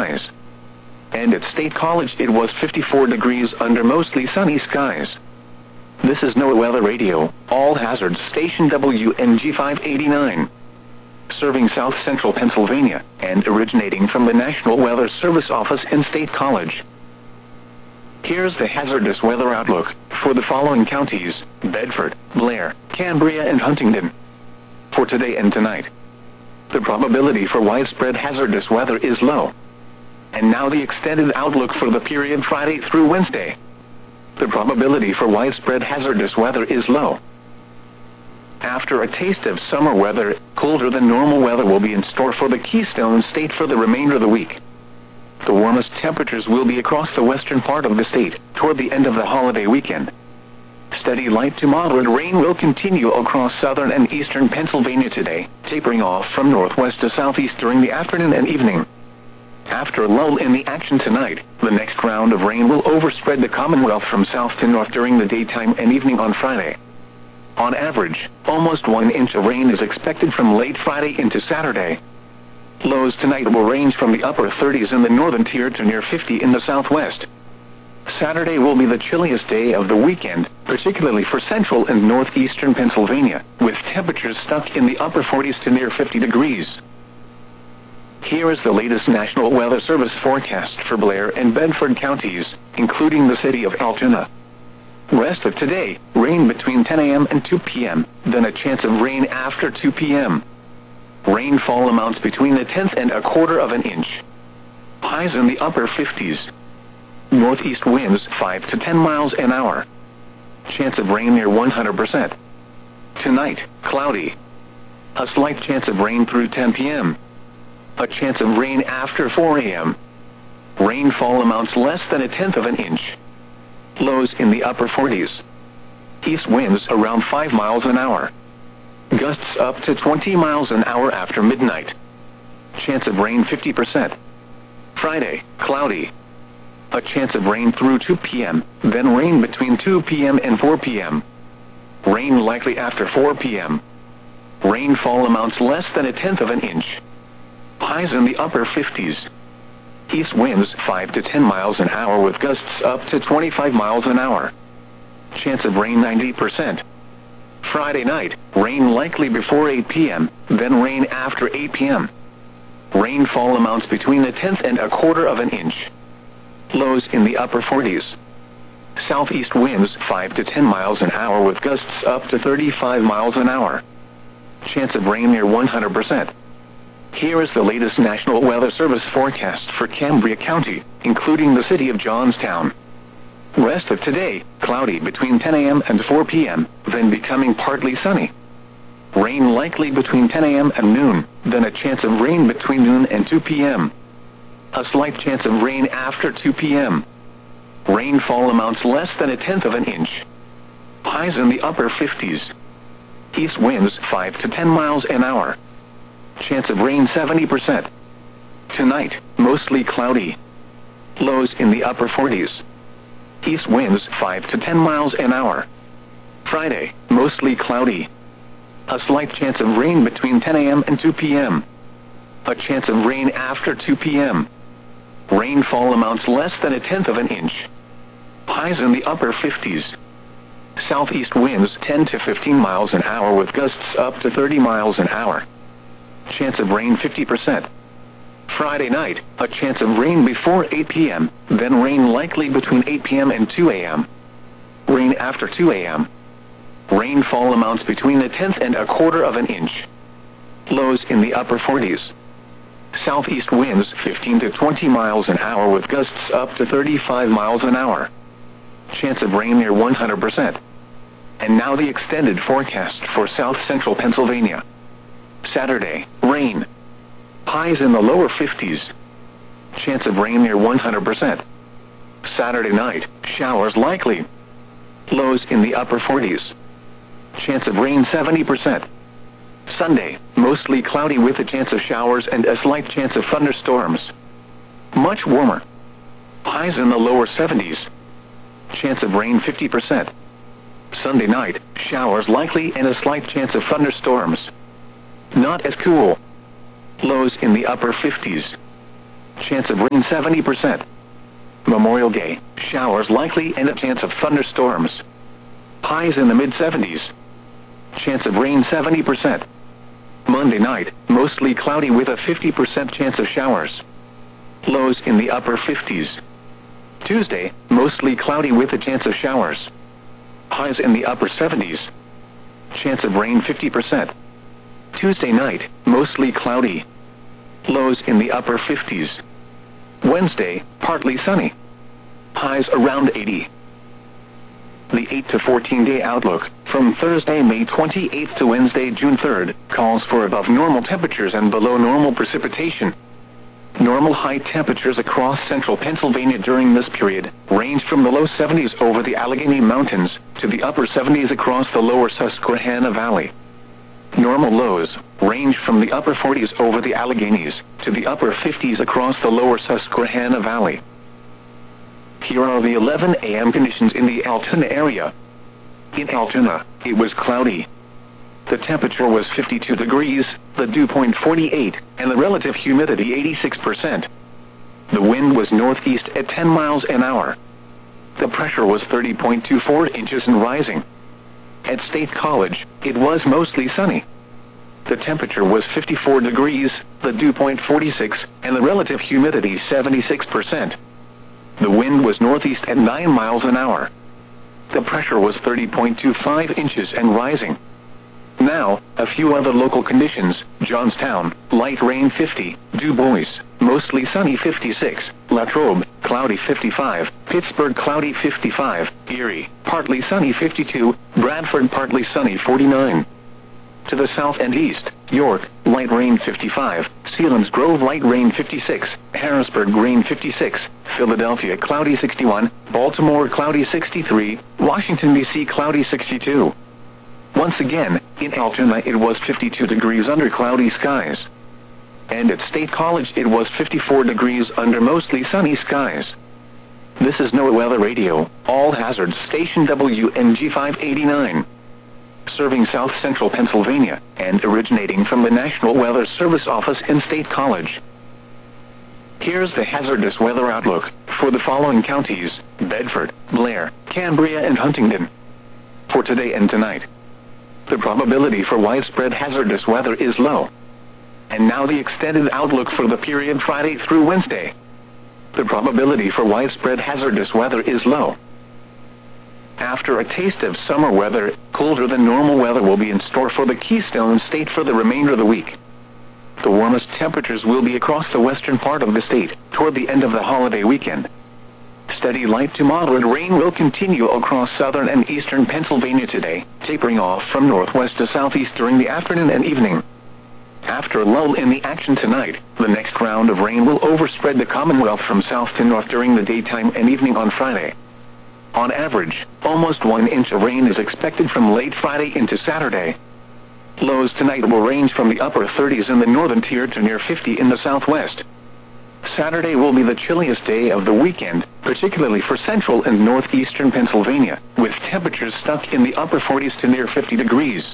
skies. And at State College it was 54 degrees under mostly sunny skies. This is NOAA Weather Radio, all hazards station WNG 589. Serving South Central Pennsylvania, and originating from the National Weather Service office in State College. Here's the hazardous weather outlook for the following counties: Bedford, Blair, Cambria, and Huntingdon. For today and tonight, the probability for widespread hazardous weather is low. And now the extended outlook for the period Friday through Wednesday. The probability for widespread hazardous weather is low. After a taste of summer weather, colder than normal weather will be in store for the Keystone State for the remainder of the week. The warmest temperatures will be across the western part of the state toward the end of the holiday weekend. Steady light to moderate rain will continue across southern and eastern Pennsylvania today, tapering off from northwest to southeast during the afternoon and evening. After a lull in the action tonight, the next round of rain will overspread the Commonwealth from south to north during the daytime and evening on Friday. On average, almost 1 inch of rain is expected from late Friday into Saturday. Lows tonight will range from the upper 30s in the northern tier to near 50 in the southwest. Saturday will be the chilliest day of the weekend, particularly for central and northeastern Pennsylvania, with temperatures stuck in the upper 40s to near 50 degrees. Here is the latest National Weather Service forecast for Blair and Bedford counties, including the city of Altoona. Rest of today, rain between 10 a.m. and 2 p.m., then a chance of rain after 2 p.m. Rainfall amounts between a tenth and a quarter of an inch. Highs in the upper 50s. Northeast winds 5 to 10 miles an hour. Chance of rain near 100%. Tonight, cloudy. A slight chance of rain through 10 p.m. A chance of rain after 4 a.m. Rainfall amounts less than a tenth of an inch. Lows in the upper 40s. East winds around 5 miles an hour. Gusts up to 20 miles an hour after midnight. Chance of rain 50%. Friday, cloudy. A chance of rain through 2 p.m., then rain between 2 p.m. and 4 p.m. Rain likely after 4 p.m. Rainfall amounts less than a tenth of an inch. Highs in the upper 50s. East winds 5 to 10 miles an hour with gusts up to 25 miles an hour. Chance of rain 90%. Friday night, rain likely before 8 p.m., then rain after 8 p.m. Rainfall amounts between a tenth and a quarter of an inch. Lows in the upper 40s. Southeast winds 5 to 10 miles an hour with gusts up to 35 miles an hour. Chance of rain near 100%. Here is the latest National Weather Service forecast for Cambria County, including the city of Johnstown. Rest of today, cloudy between 10 a.m. and 4 p.m., then becoming partly sunny. Rain likely between 10 a.m. and noon, then a chance of rain between noon and 2 p.m. A slight chance of rain after 2 p.m. Rainfall amounts less than a tenth of an inch. Highs in the upper 50s. East winds 5 to 10 miles an hour. Chance of rain 70%. Tonight, mostly cloudy. Lows in the upper 40s. East winds 5 to 10 miles an hour. Friday, mostly cloudy. A slight chance of rain between 10 a.m. and 2 p.m. A chance of rain after 2 p.m. Rainfall amounts less than a tenth of an inch. Highs in the upper 50s. Southeast winds 10 to 15 miles an hour with gusts up to 30 miles an hour. Chance of rain 50%. Friday night, a chance of rain before 8 p.m., then rain likely between 8 p.m. and 2 a.m. Rain after 2 a.m. Rainfall amounts between a tenth and a quarter of an inch. Lows in the upper 40s. Southeast winds 15 to 20 miles an hour with gusts up to 35 miles an hour. Chance of rain near 100%. And now the extended forecast for south central Pennsylvania. Saturday, rain. Highs in the lower 50s. Chance of rain near 100%. Saturday night, showers likely. Lows in the upper 40s. Chance of rain 70%. Sunday, mostly cloudy with a chance of showers and a slight chance of thunderstorms. Much warmer. Highs in the lower 70s. Chance of rain 50%. Sunday night, showers likely and a slight chance of thunderstorms. Not as cool. Lows in the upper 50s. Chance of rain 70%. Memorial Day, showers likely and a chance of thunderstorms. Highs in the mid-70s. Chance of rain 70%. Monday night, mostly cloudy with a 50% chance of showers. Lows in the upper 50s. Tuesday, mostly cloudy with a chance of showers. Highs in the upper 70s. Chance of rain 50%. Tuesday night, mostly cloudy. Lows in the upper 50s. Wednesday, partly sunny. Highs around 80. The 8 to 14-day outlook, from Thursday, May 28th to Wednesday, June 3rd, calls for above normal temperatures and below normal precipitation. Normal high temperatures across central Pennsylvania during this period range from the low 70s over the Allegheny Mountains to the upper 70s across the lower Susquehanna Valley. Normal lows range from the upper 40s over the Alleghenies to the upper 50s across the lower Susquehanna Valley. Here are the 11 a.m. conditions in the Altoona area. In Altoona, it was cloudy. The temperature was 52 degrees, the dew point 48, and the relative humidity 86%. The wind was northeast at 10 miles an hour. The pressure was 30.24 inches and rising. At State College, it was mostly sunny. The temperature was 54 degrees, the dew point 46, and the relative humidity 76%. The wind was northeast at 9 miles an hour. The pressure was 30.25 inches and rising. Now, a few other local conditions: Johnstown, light rain 50, Du Bois, mostly sunny 56, Latrobe, cloudy 55, Pittsburgh, cloudy 55, Erie, partly sunny 52, Bradford, partly sunny 49. To the south and east, York, light rain 55, Selinsgrove, light rain 56, Harrisburg, rain 56, Philadelphia, cloudy 61, Baltimore, cloudy 63, Washington, D.C., cloudy 62. Once again, in Altoona it was 52 degrees under cloudy skies. And at State College it was 54 degrees under mostly sunny skies. This is NOAA Weather Radio, all hazards station WNG 589. Serving South Central Pennsylvania, and originating from the National Weather Service office in State College. Here's the hazardous weather outlook for the following counties: Bedford, Blair, Cambria, and Huntingdon. For today and tonight, the probability for widespread hazardous weather is low. And now the extended outlook for the period Friday through Wednesday. The probability for widespread hazardous weather is low. After a taste of summer weather, colder than normal weather will be in store for the Keystone State for the remainder of the week. The warmest temperatures will be across the western part of the state toward the end of the holiday weekend. Steady light to moderate rain will continue across southern and eastern Pennsylvania today, tapering off from northwest to southeast during the afternoon and evening. After a lull in the action tonight, the next round of rain will overspread the Commonwealth from south to north during the daytime and evening on Friday. On average, almost 1 inch of rain is expected from late Friday into Saturday. Lows tonight will range from the upper 30s in the northern tier to near 50 in the southwest. Saturday will be the chilliest day of the weekend, particularly for central and northeastern Pennsylvania, with temperatures stuck in the upper 40s to near 50 degrees.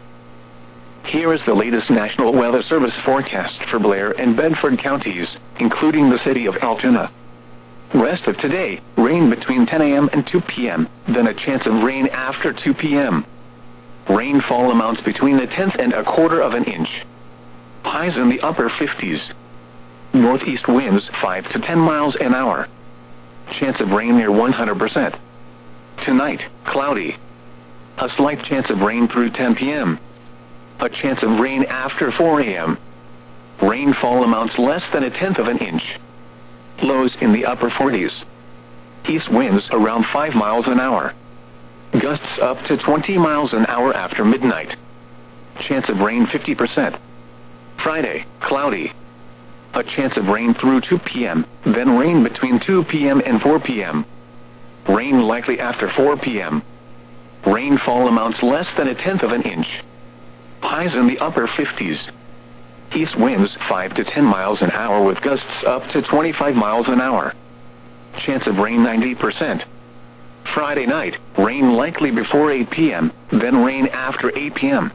Here is the latest National Weather Service forecast for Blair and Bedford counties, including the city of Altoona. Rest of today, rain between 10 a.m. and 2 p.m., then a chance of rain after 2 p.m. Rainfall amounts between a tenth and a quarter of an inch. Highs in the upper 50s. Northeast winds 5 to 10 miles an hour. Chance of rain near 100%. Tonight, cloudy. A slight chance of rain through 10 p.m. A chance of rain after 4 a.m. Rainfall amounts less than a tenth of an inch. Lows in the upper 40s. East winds around 5 miles an hour. Gusts up to 20 miles an hour after midnight. Chance of rain 50%. Friday, cloudy. A chance of rain through 2 p.m., then rain between 2 p.m. and 4 p.m. Rain likely after 4 p.m. Rainfall amounts less than a tenth of an inch. Highs in the upper 50s. East winds 5 to 10 miles an hour with gusts up to 25 miles an hour. Chance of rain 90%. Friday night, rain likely before 8 p.m., then rain after 8 p.m.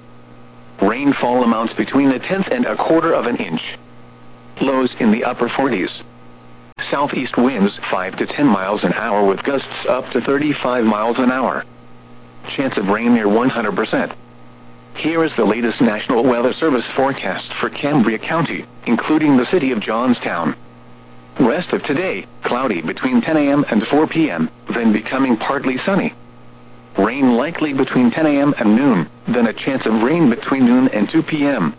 Rainfall amounts between a tenth and a quarter of an inch. Lows in the upper 40s. Southeast winds 5 to 10 miles an hour with gusts up to 35 miles an hour. Chance of rain near 100%. Here is the latest National Weather Service forecast for Cambria County, including the city of Johnstown. Rest of today, cloudy between 10 a.m. and 4 p.m., then becoming partly sunny. Rain likely between 10 a.m. and noon, then a chance of rain between noon and 2 p.m.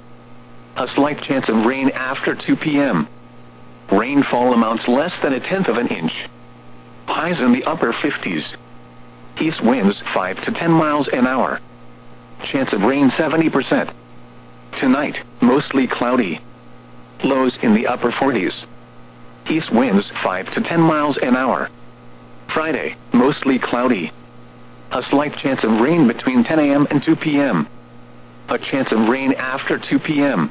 A slight chance of rain after 2 p.m. Rainfall amounts less than 1/10 of an inch. Highs in the upper 50s. East winds 5 to 10 miles an hour. Chance of rain 70%. Tonight, mostly cloudy. Lows in the upper 40s. East winds 5 to 10 miles an hour. Friday, mostly cloudy. A slight chance of rain between 10 a.m. and 2 p.m. A chance of rain after 2 p.m.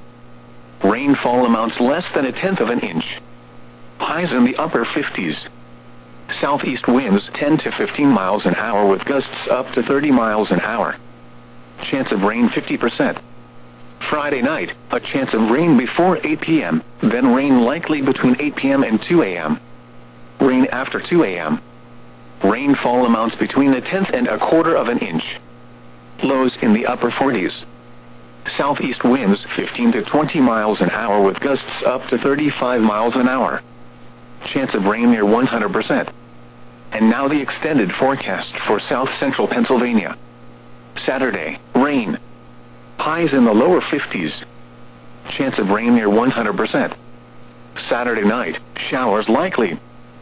Rainfall amounts less than 1/10 of an inch. Highs in the upper 50s. Southeast winds 10 to 15 miles an hour with gusts up to 30 miles an hour. Chance of rain 50%. Friday night, a chance of rain before 8 p.m., then rain likely between 8 p.m. and 2 a.m. Rain after 2 a.m. Rainfall amounts between 1/10 and 1/4 of an inch. Lows in the upper 40s. Southeast winds 15 to 20 miles an hour with gusts up to 35 miles an hour. Chance of rain near 100%. And now the extended forecast for south central Pennsylvania. Saturday, rain. Highs in the lower 50s. Chance of rain near 100%. Saturday night, showers likely.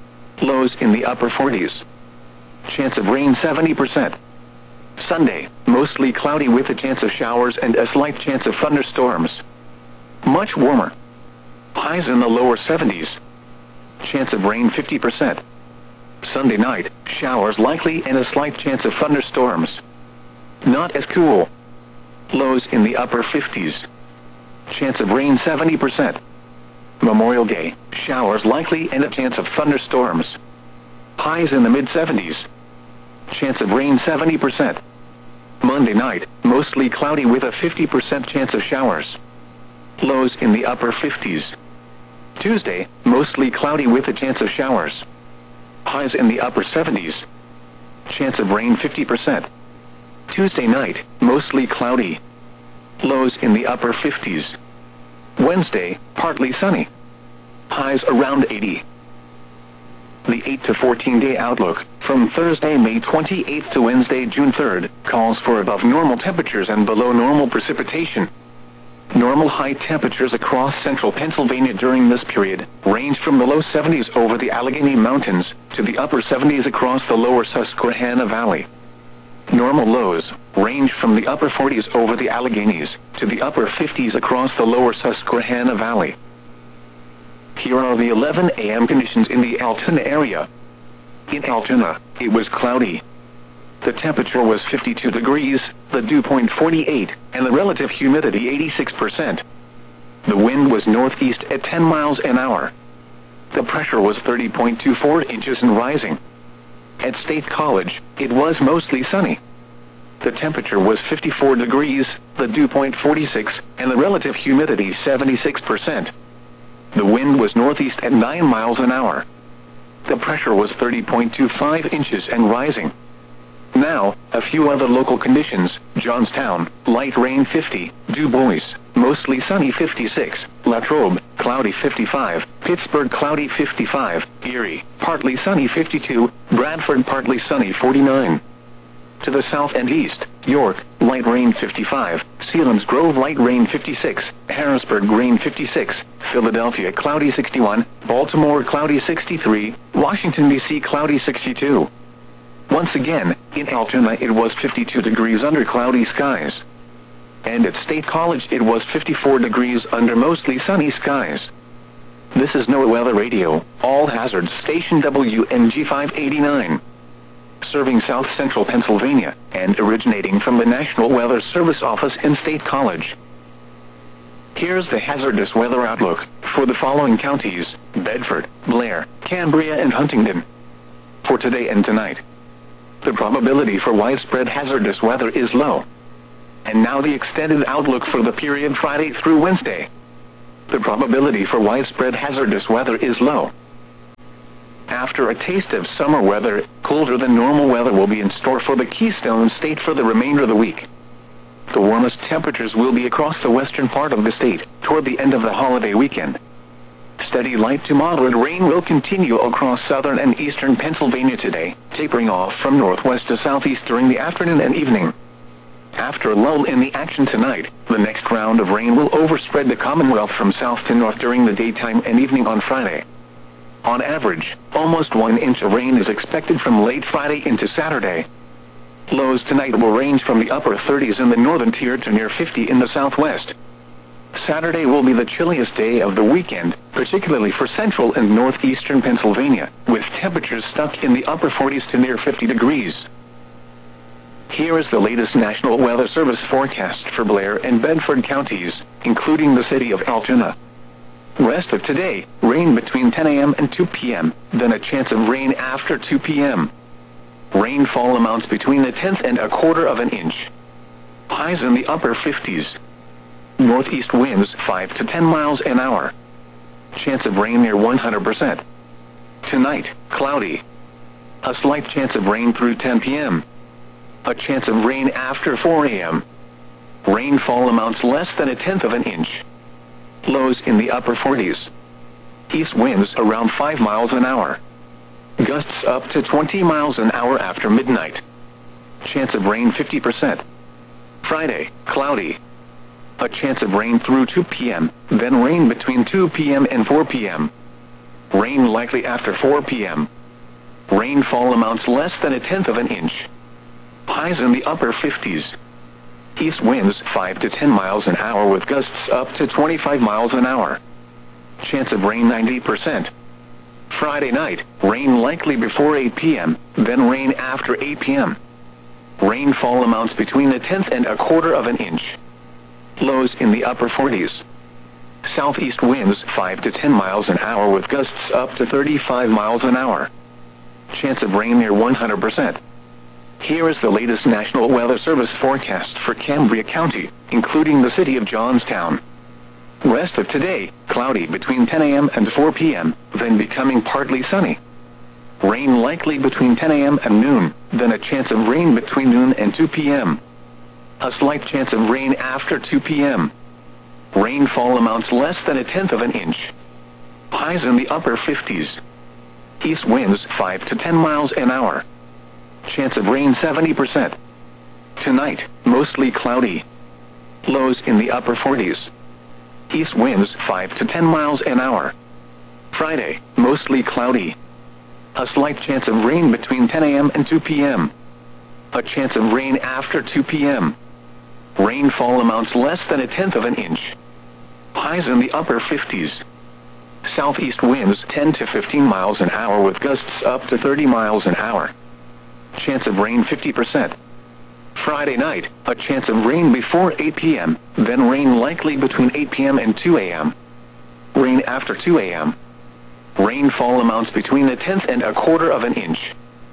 Lows in the upper 40s. Chance of rain 70%. Sunday, mostly cloudy with a chance of showers and a slight chance of thunderstorms. Much warmer. Highs in the lower 70s. Chance of rain 50%. Sunday night, showers likely and a slight chance of thunderstorms. Not as cool. Lows in the upper 50s. Chance of rain 70%. Memorial Day, showers likely and a chance of thunderstorms. Highs in the mid-70s. Chance of rain 70%. Monday night, mostly cloudy with a 50% chance of showers. Lows in the upper 50s. Tuesday, mostly cloudy with a chance of showers. Highs in the upper 70s. Chance of rain 50%. Tuesday night, mostly cloudy. Lows in the upper 50s. Wednesday, partly sunny. Highs around 80. The 8 to 14-day outlook, from Thursday, May 28th to Wednesday, June 3rd, calls for above normal temperatures and below normal precipitation. Normal high temperatures across central Pennsylvania during this period range from the low 70s over the Allegheny Mountains to the upper 70s across the lower Susquehanna Valley. Normal lows range from the upper 40s over the Alleghenies to the upper 50s across the lower Susquehanna Valley. Here are the 11 a.m. conditions in the Altoona area. In Altoona, it was cloudy. The temperature was 52 degrees, the dew point 48, and the relative humidity 86%. The wind was northeast at 10 miles an hour. The pressure was 30.24 inches and rising. At State College, it was mostly sunny. The temperature was 54 degrees, the dew point 46, and the relative humidity 76%. The wind was northeast at 9 miles an hour. The pressure was 30.25 inches and rising. Now, a few other local conditions. Johnstown, light rain 50, Du Bois, mostly sunny 56, Latrobe, cloudy 55, Pittsburgh cloudy 55, Erie, partly sunny 52, Bradford partly sunny 49. To the south and east, York, light rain 55, Selinsgrove light rain 56, Harrisburg rain 56, Philadelphia cloudy 61, Baltimore cloudy 63, Washington, D.C. cloudy 62. Once again, in Altoona it was 52 degrees under cloudy skies. And at State College it was 54 degrees under mostly sunny skies. This is NOAA Weather Radio, all hazards station WNG 589. Serving south central Pennsylvania, and originating from the National Weather Service office in State College. Here's the hazardous weather outlook for the following counties: Bedford, Blair, Cambria, and Huntingdon. For today and tonight, the probability for widespread hazardous weather is low. And now the extended outlook for the period Friday through Wednesday. The probability for widespread hazardous weather is low. after a taste of summer weather, colder than normal weather will be in store for the Keystone State for the remainder of the week. The warmest temperatures will be across the western part of the state, toward the end of the holiday weekend. Steady light to moderate rain will continue across southern and eastern Pennsylvania today, tapering off from northwest to southeast during the afternoon and evening. After a lull in the action tonight, the next round of rain will overspread the Commonwealth from south to north during the daytime and evening on Friday. On average, almost 1 inch of rain is expected from late Friday into Saturday. Lows tonight will range from the upper 30s in the northern tier to near 50 in the southwest. Saturday will be the chilliest day of the weekend, particularly for central and northeastern Pennsylvania, with temperatures stuck in the upper 40s to near 50 degrees. Here is the latest National Weather Service forecast for Blair and Bedford counties, including the city of Altoona. Rest of today, rain between 10 a.m. and 2 p.m., then a chance of rain after 2 p.m. Rainfall amounts between 1/10 and 1/4 of an inch. Highs in the upper 50s. Northeast winds 5 to 10 miles an hour. Chance of rain near 100%. Tonight, cloudy. A slight chance of rain through 10 p.m. A chance of rain after 4 a.m. Rainfall amounts less than 1/10 of an inch. Lows in the upper 40s. East winds around 5 miles an hour. Gusts up to 20 miles an hour after midnight. Chance of rain 50%. Friday, cloudy. A chance of rain through 2 p.m., then rain between 2 p.m. and 4 p.m. Rain likely after 4 p.m. Rainfall amounts less than 1/10 of an inch. Highs in the upper 50s. East winds 5 to 10 miles an hour with gusts up to 25 miles an hour. Chance of rain 90%. Friday night, rain likely before 8 p.m., then rain after 8 p.m. Rainfall amounts between 1/10 and 1/4 of an inch. Lows in the upper 40s. Southeast winds 5 to 10 miles an hour with gusts up to 35 miles an hour. Chance of rain near 100%. Here is the latest National Weather Service forecast for Cambria County, including the city of Johnstown. Rest of today, cloudy between 10 a.m. and 4 p.m., then becoming partly sunny. Rain likely between 10 a.m. and noon, then a chance of rain between noon and 2 p.m. A slight chance of rain after 2 p.m. Rainfall amounts less than 1/10 of an inch. Highs in the upper 50s. East winds 5 to 10 miles an hour. Chance of rain 70%. Tonight, mostly cloudy. Lows in the upper 40s. East winds 5 to 10 miles an hour. Friday, mostly cloudy. A slight chance of rain between 10 a.m. and 2 p.m. A chance of rain after 2 p.m. Rainfall amounts less than 1/10 of an inch. Highs in the upper 50s. Southeast winds 10 to 15 miles an hour with gusts up to 30 miles an hour. Chance of rain 50%. Friday night, a chance of rain before 8 p.m., then rain likely between 8 p.m. and 2 a.m. Rain after 2 a.m. Rainfall amounts between 1/10 and 1/4 of an inch.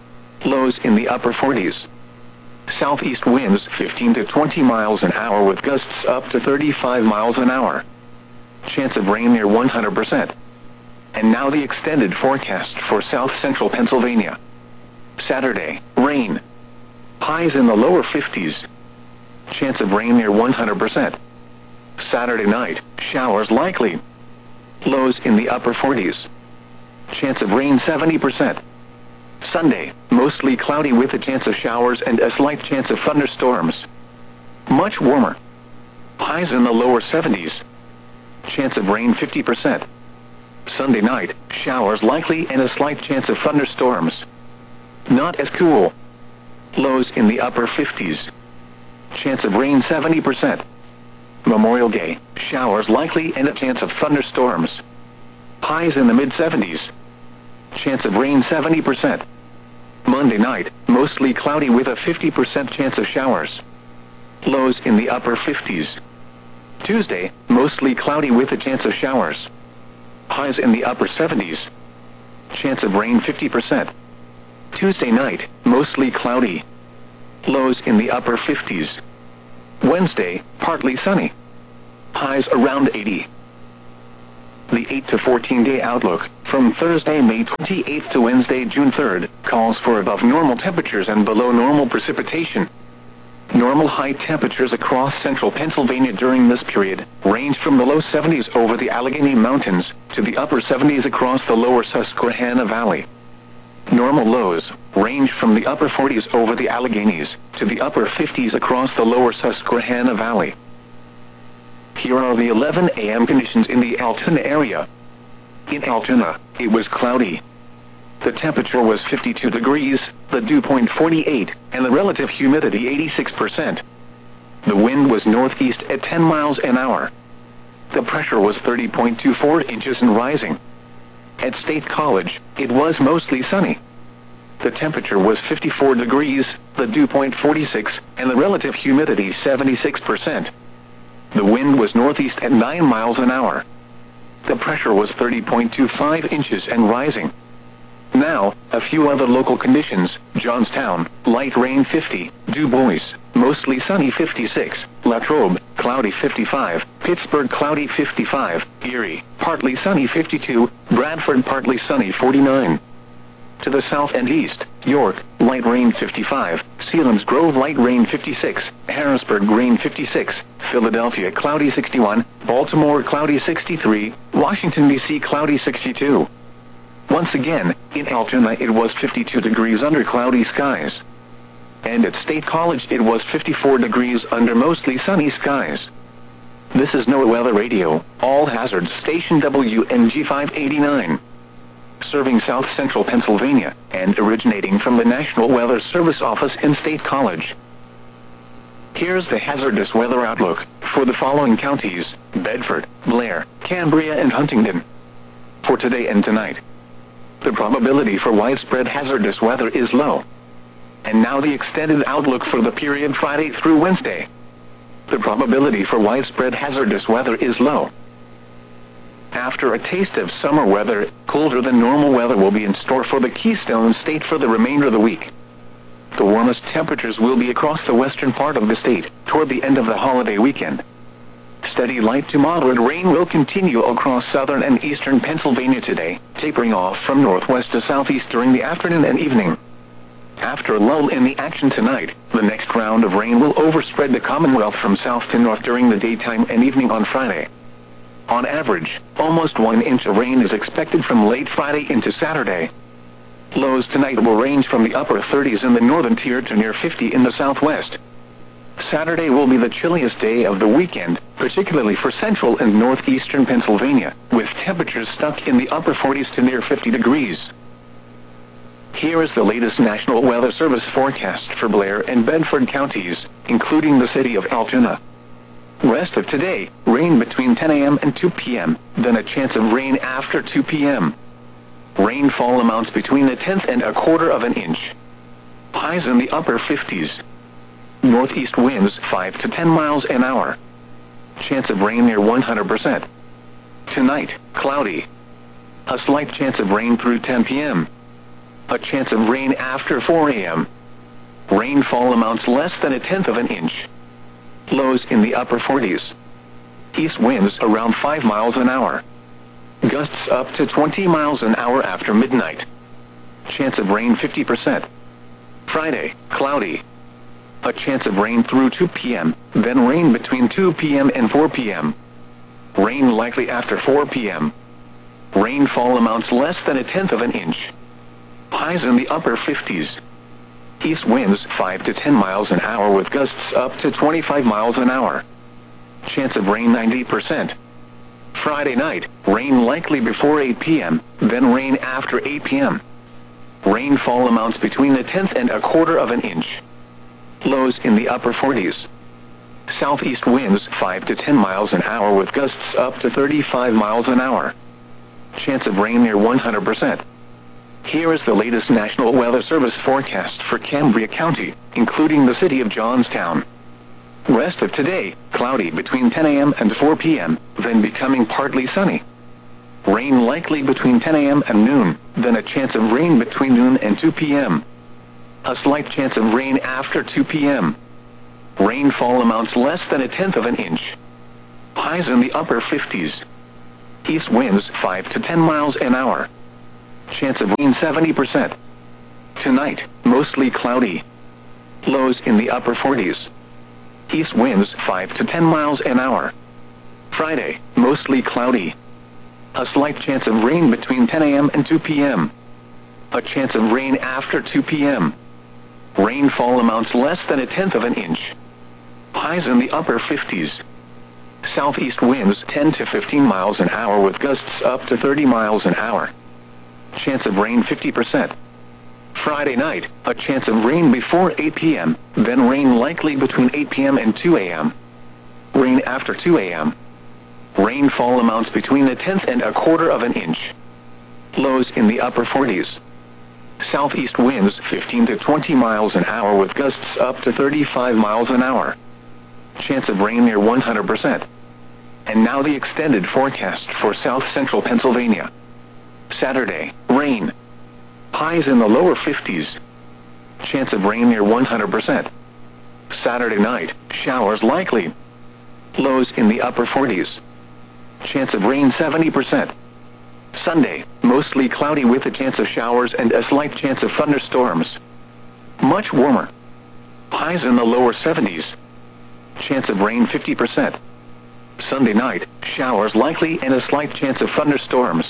Lows in the upper 40s. Southeast winds 15 to 20 miles an hour with gusts up to 35 miles an hour. Chance of rain near 100%. And now the extended forecast for south central Pennsylvania. Saturday, rain. Highs in the lower 50s. Chance of rain near 100%. Saturday night, showers likely. Lows in the upper 40s. Chance of rain 70%. Sunday, mostly cloudy with a chance of showers and a slight chance of thunderstorms. Much warmer. Highs in the lower 70s. Chance of rain 50%. Sunday night, showers likely and a slight chance of thunderstorms. Not as cool. Lows in the upper 50s. Chance of rain 70%. Memorial Day, showers likely and a chance of thunderstorms. Highs in the mid-70s. Chance of rain 70%. Monday night, mostly cloudy with a 50% chance of showers. Lows in the upper 50s. Tuesday, mostly cloudy with a chance of showers. Highs in the upper 70s. Chance of rain 50%. Tuesday night, mostly cloudy. Lows in the upper 50s. Wednesday, partly sunny. Highs around 80. The 8 to 14-day outlook, from Thursday, May 28th to Wednesday, June 3rd, calls for above normal temperatures and below normal precipitation. Normal high temperatures across central Pennsylvania during this period range from the low 70s over the Allegheny Mountains to the upper 70s across the lower Susquehanna Valley. Normal lows range from the upper 40s over the Alleghenies to the upper 50s across the lower Susquehanna Valley. Here are the 11 a.m. conditions in the Altoona area. In Altoona, it was cloudy. The temperature was 52 degrees, the dew point 48, and the relative humidity 86%. The wind was northeast at 10 miles an hour. The pressure was 30.24 inches and rising. At State College, it was mostly sunny. The temperature was 54 degrees, the dew point 46, and the relative humidity 76%. The wind was northeast at 9 miles an hour. The pressure was 30.25 inches and rising. Now, a few other local conditions: Johnstown, light rain 50, Du Bois, mostly sunny 56, Latrobe, cloudy 55, Pittsburgh, cloudy 55, Erie, partly sunny 52, Bradford, partly sunny 49. To the south and east, York, light rain 55, Selinsgrove, light rain 56, Harrisburg, rain 56, Philadelphia, cloudy 61, Baltimore, cloudy 63, Washington, D.C., cloudy 62. Once again, in Altoona it was 52 degrees under cloudy skies. And at State College it was 54 degrees under mostly sunny skies. This is NOAA Weather Radio, all hazards station WNG 589. Serving South Central Pennsylvania, and originating from the National Weather Service office in State College. Here's the hazardous weather outlook for the following counties: Bedford, Blair, Cambria, and Huntingdon. For today and tonight, the probability for widespread hazardous weather is low. And now the extended outlook for the period Friday through Wednesday. The probability for widespread hazardous weather is low. After a taste of summer weather, colder than normal weather will be in store for the Keystone State for the remainder of the week. The warmest temperatures will be across the western part of the state toward the end of the holiday weekend. Steady light to moderate rain will continue across southern and eastern Pennsylvania today, tapering off from northwest to southeast during the afternoon and evening. After a lull in the action tonight, the next round of rain will overspread the Commonwealth from south to north during the daytime and evening on Friday. On average, almost 1 inch of rain is expected from late Friday into Saturday. Lows tonight will range from the upper 30s in the northern tier to near 50 in the southwest. Saturday will be the chilliest day of the weekend, particularly for central and northeastern Pennsylvania, with temperatures stuck in the upper 40s to near 50 degrees. Here is the latest National Weather Service forecast for Blair and Bedford counties, including the city of Altoona. Rest of today, rain between 10 a.m. and 2 p.m., then a chance of rain after 2 p.m. Rainfall amounts between a tenth and a quarter of an inch. Highs in the upper 50s. Northeast winds 5 to 10 miles an hour. Chance of rain near 100%. Tonight, cloudy. A slight chance of rain through 10 p.m. A chance of rain after 4 a.m. Rainfall amounts less than a tenth of an inch. Lows in the upper 40s. East winds around 5 miles an hour. Gusts up to 20 miles an hour after midnight. Chance of rain 50%. Friday, cloudy. A chance of rain through 2 p.m., then rain between 2 p.m. and 4 p.m. Rain likely after 4 p.m. Rainfall amounts less than a tenth of an inch. Highs in the upper 50s. East winds 5 to 10 miles an hour with gusts up to 25 miles an hour. Chance of rain 90%. Friday night, rain likely before 8 p.m., then rain after 8 p.m. Rainfall amounts between a tenth and a quarter of an inch. Lows in the upper 40s. Southeast winds 5 to 10 miles an hour with gusts up to 35 miles an hour. Chance of rain near 100%. Here is the latest National Weather Service forecast for Cambria County, including the city of Johnstown. Rest of today, cloudy between 10 a.m. and 4 p.m., then becoming partly sunny. Rain likely between 10 a.m. and noon, then a chance of rain between noon and 2 p.m. A slight chance of rain after 2 p.m. Rainfall amounts less than a tenth of an inch. Highs in the upper 50s. East winds 5 to 10 miles an hour. Chance of rain 70%. Tonight, mostly cloudy. Lows in the upper 40s. East winds 5 to 10 miles an hour. Friday, mostly cloudy. A slight chance of rain between 10 a.m. and 2 p.m. A chance of rain after 2 p.m. Rainfall amounts less than 1/10 of an inch. Highs in the upper 50s. Southeast winds 10 to 15 miles an hour with gusts up to 30 miles an hour. Chance of rain 50%. Friday night, a chance of rain before 8 p.m., then rain likely between 8 p.m. and 2 a.m. Rain after 2 a.m. Rainfall amounts between 1/10 and 1/4 of an inch. Lows in the upper 40s. Southeast winds 15 to 20 miles an hour with gusts up to 35 miles an hour. Chance of rain near 100%. And now the extended forecast for south central Pennsylvania. Saturday, rain. Highs in the lower 50s. Chance of rain near 100%. Saturday night, showers likely. Lows in the upper 40s. Chance of rain 70%. Sunday, mostly cloudy with a chance of showers and a slight chance of thunderstorms. Much warmer. Highs in the lower 70s. Chance of rain 50%. Sunday night, showers likely and a slight chance of thunderstorms.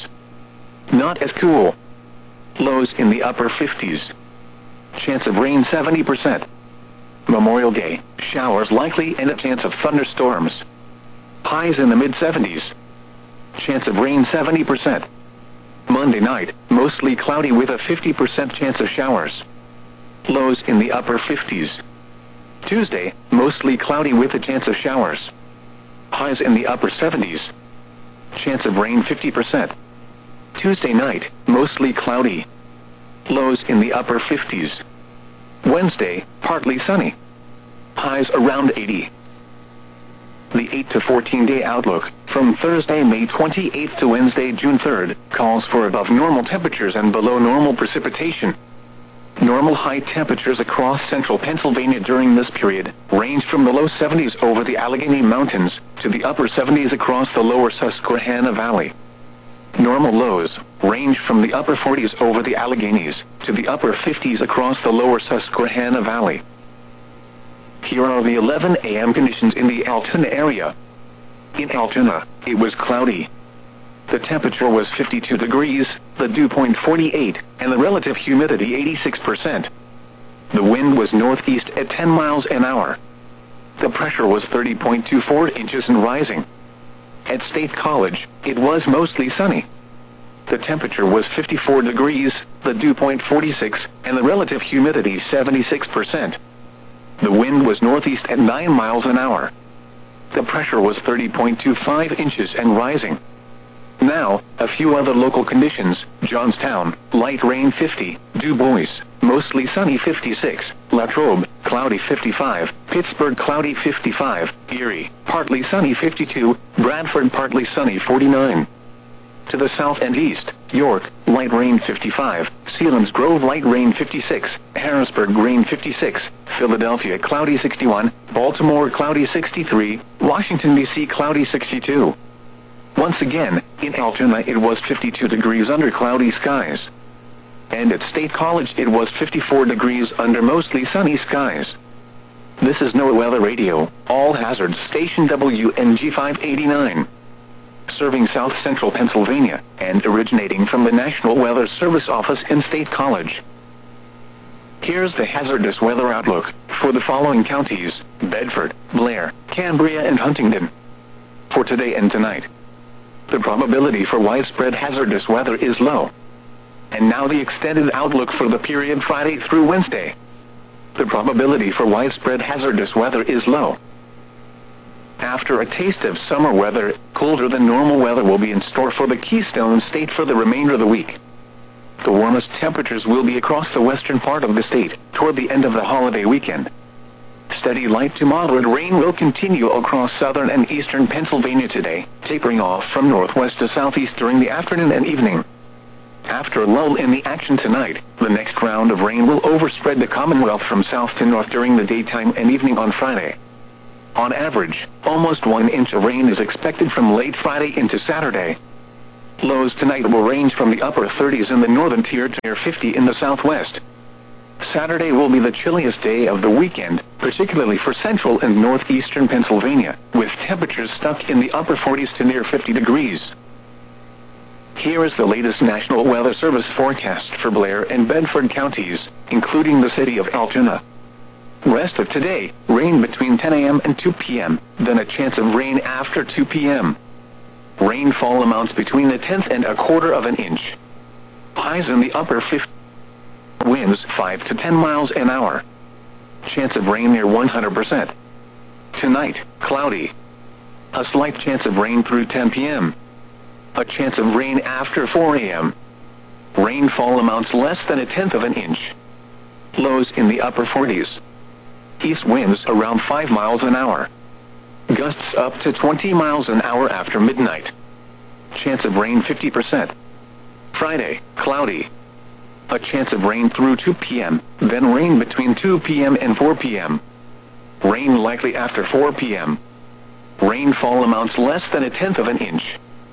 Not as cool. Lows in the upper 50s. Chance of rain 70%. Memorial Day, showers likely and a chance of thunderstorms. Highs in the mid-70s. Chance of rain 70%. Monday night, mostly cloudy with a 50% chance of showers. Lows in the upper 50s. Tuesday, mostly cloudy with a chance of showers. Highs in the upper 70s. Chance of rain 50%. Tuesday night, mostly cloudy. Lows in the upper 50s. Wednesday, partly sunny. Highs around 80. The 8 to 14 day outlook, from Thursday, May 28th to Wednesday, June 3rd, calls for above normal temperatures and below normal precipitation. Normal high temperatures across central Pennsylvania during this period range from the low 70s over the Allegheny Mountains to the upper 70s across the lower Susquehanna Valley. Normal lows range from the upper 40s over the Alleghenies to the upper 50s across the lower Susquehanna Valley. Here are the 11 a.m. conditions in the Altoona area. In Altoona, it was cloudy. The temperature was 52 degrees, the dew point 48, and the relative humidity 86%. The wind was northeast at 10 miles an hour. The pressure was 30.24 inches and rising. At State College, it was mostly sunny. The temperature was 54 degrees, the dew point 46, and the relative humidity 76%. The wind was northeast at 9 miles an hour. The pressure was 30.25 inches and rising. Now, a few other local conditions: Johnstown, light rain 50, Du Bois, mostly sunny 56, Latrobe, cloudy 55, Pittsburgh, cloudy 55, Erie, partly sunny 52, Bradford, partly sunny 49. To the south and east, York, light rain 55, Selinsgrove, light rain 56, Harrisburg, rain 56, Philadelphia, cloudy 61, Baltimore, cloudy 63, Washington, D.C., cloudy 62. Once again, in Altoona it was 52 degrees under cloudy skies. And at State College it was 54 degrees under mostly sunny skies. This is NOAA Weather Radio, all hazards station WNG 589. Serving south central Pennsylvania, and originating from the National Weather Service office in State College. Here's the hazardous weather outlook for the following counties: Bedford, Blair, Cambria, and Huntingdon. For today and tonight, the probability for widespread hazardous weather is low. And now the extended outlook for the period Friday through Wednesday. The probability for widespread hazardous weather is low. After a taste of summer weather, colder than normal weather will be in store for the Keystone State for the remainder of the week. The warmest temperatures will be across the western part of the state toward the end of the holiday weekend. Steady light to moderate rain will continue across southern and eastern Pennsylvania today, tapering off from northwest to southeast during the afternoon and evening. After a lull in the action tonight, the next round of rain will overspread the Commonwealth from south to north during the daytime and evening on Friday. On average, almost 1 inch of rain is expected from late Friday into Saturday. Lows tonight will range from the upper 30s in the northern tier to near 50 in the southwest. Saturday will be the chilliest day of the weekend, particularly for central and northeastern Pennsylvania, with temperatures stuck in the upper 40s to near 50 degrees. Here is the latest National Weather Service forecast for Blair and Bedford counties, including the city of Altoona. Rest of today, rain between 10 a.m. and 2 p.m., then a chance of rain after 2 p.m. Rainfall amounts between a tenth and a quarter of an inch. Highs in the upper 50s. Winds 5 to 10 miles an hour. Chance of rain near 100%. Tonight, cloudy. A slight chance of rain through 10 p.m. A chance of rain after 4 a.m. Rainfall amounts less than a tenth of an inch. Lows in the upper 40s. East winds around 5 miles an hour. Gusts up to 20 miles an hour after midnight. Chance of rain 50%. Friday, cloudy. A chance of rain through 2 p.m., then rain between 2 p.m. and 4 p.m. Rain likely after 4 p.m. Rainfall amounts less than a tenth of an inch.